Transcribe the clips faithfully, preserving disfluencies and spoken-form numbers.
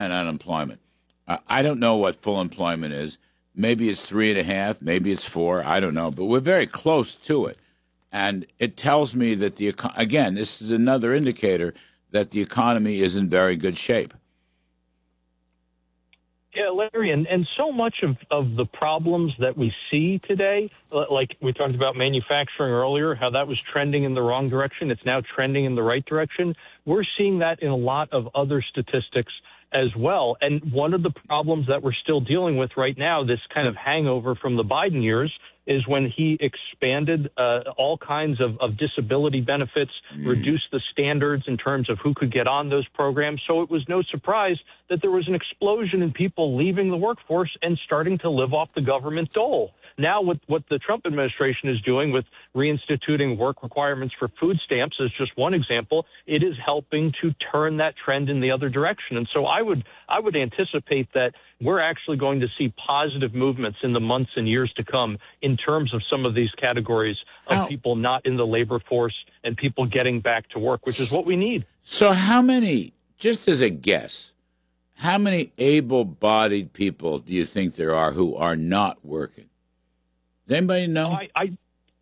unemployment. Uh, I don't know what full employment is. Maybe it's three and a half. Maybe it's four. I don't know. But we're very close to it. And it tells me that, the again, this is another indicator that the economy is in very good shape. Yeah, Larry, and, and so much of, of the problems that we see today, like we talked about manufacturing earlier, how that was trending in the wrong direction. It's now trending in the right direction. We're seeing that in a lot of other statistics as well. And one of the problems that we're still dealing with right now, this kind of hangover from the Biden years, is when he expanded uh, all kinds of, of disability benefits, mm. reduced the standards in terms of who could get on those programs. So it was no surprise that there was an explosion in people leaving the workforce and starting to live off the government dole. Now, with what the Trump administration is doing with reinstituting work requirements for food stamps is just one example. It is helping to turn that trend in the other direction. And so I would I would anticipate that we're actually going to see positive movements in the months and years to come in terms of some of these categories of how, people not in the labor force and people getting back to work, which is what we need. So how many, just as a guess, how many able-bodied people do you think there are who are not working? Does anybody know? I, I,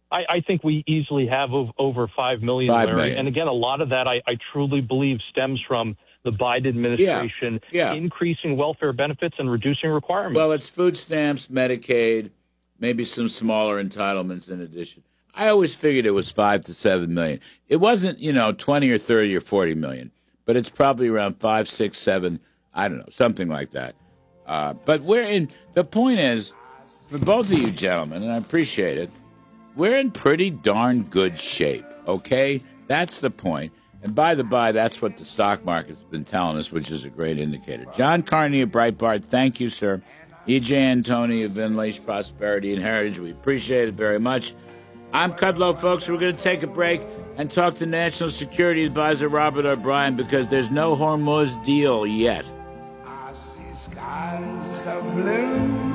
I think we easily have over five million, Five Larry. million. And again, a lot of that I, I truly believe stems from the Biden administration yeah, yeah. increasing welfare benefits and reducing requirements. Well, it's food stamps, Medicaid, maybe some smaller entitlements in addition. I always figured it was five to seven million. It wasn't, you know, twenty or thirty or forty million, but it's probably around five, six, seven. I don't know, something like that. Uh, but we're in. The point is, for both of you gentlemen, and I appreciate it, we're in pretty darn good shape. Okay, that's the point. And by the by, that's what the stock market's been telling us, which is a great indicator. John Carney of Breitbart, thank you, sir. E J Antoni of Unleashed Prosperity and Heritage, we appreciate it very much. I'm Kudlow, folks. We're going to take a break and talk to National Security Advisor Robert O'Brien because there's no Hormuz deal yet. I see skies of blue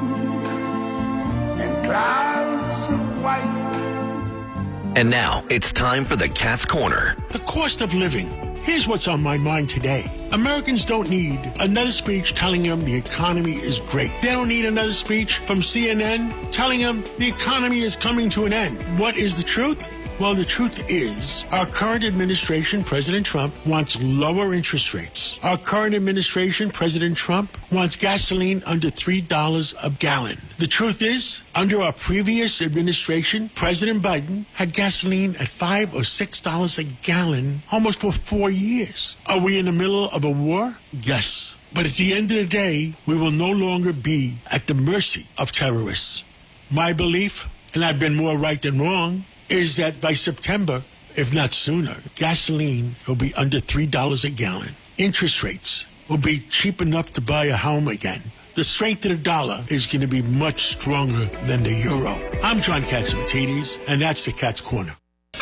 and clouds of white. And now it's time for the Cat's Corner. The cost of living. Here's what's on my mind today. Americans don't need another speech telling them the economy is great. They don't need another speech from C N N telling them the economy is coming to an end. What is the truth? Well, the truth is our current administration, President Trump, wants lower interest rates. Our current administration, President Trump, wants gasoline under three dollars a gallon. The truth is, under our previous administration, President Biden had gasoline at five or six dollars a gallon almost for four years. Are we in the middle of a war? Yes. But at the end of the day, we will no longer be at the mercy of terrorists. My belief, and I've been more right than wrong, is that by September, if not sooner, gasoline will be under three dollars a gallon. Interest rates will be cheap enough to buy a home again. The strength of the dollar is going to be much stronger than the euro. I'm John Catsimatidis, and that's the Cat's Corner.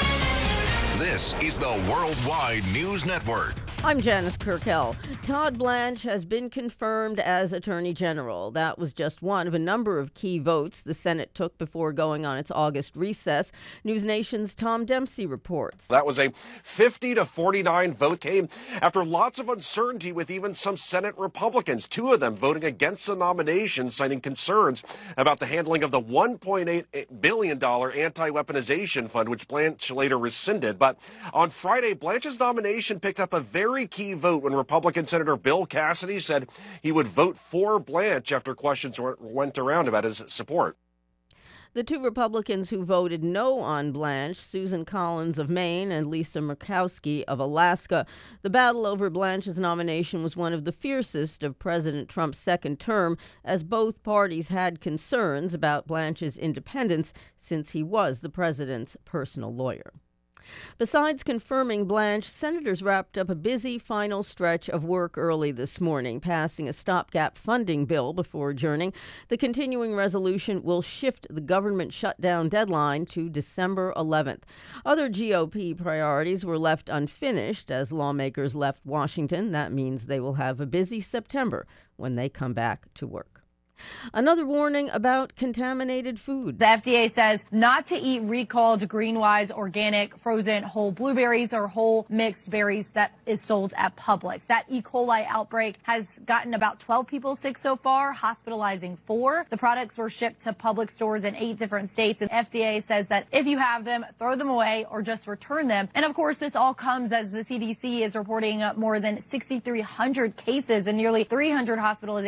This is the Worldwide News Network. I'm Janice Kirkell. Todd Blanche has been confirmed as Attorney General. That was just one of a number of key votes the Senate took before going on its August recess. News Nation's Tom Dempsey reports. That was a fifty to forty-nine vote came after lots of uncertainty with even some Senate Republicans, two of them voting against the nomination, citing concerns about the handling of the one point eight billion dollars anti-weaponization fund, which Blanche later rescinded. But on Friday, Blanche's nomination picked up a very Very key vote when Republican Senator Bill Cassidy said he would vote for Blanche after questions went around about his support. The two Republicans who voted no on Blanche, Susan Collins of Maine and Lisa Murkowski of Alaska. The battle over Blanche's nomination was one of the fiercest of President Trump's second term, as both parties had concerns about Blanche's independence since he was the president's personal lawyer. Besides confirming Blanche, senators wrapped up a busy final stretch of work early this morning, passing a stopgap funding bill before adjourning. The continuing resolution will shift the government shutdown deadline to December eleventh. Other G O P priorities were left unfinished as lawmakers left Washington. That means they will have a busy September when they come back to work. Another warning about contaminated food. The F D A says not to eat recalled Greenwise organic frozen whole blueberries or whole mixed berries that is sold at Publix. That E. coli outbreak has gotten about twelve people sick so far, hospitalizing four. The products were shipped to Publix stores in eight different states, and F D A says that if you have them, throw them away or just return them. And of course, this all comes as the C D C is reporting more than six thousand three hundred cases and nearly three hundred hospitalizations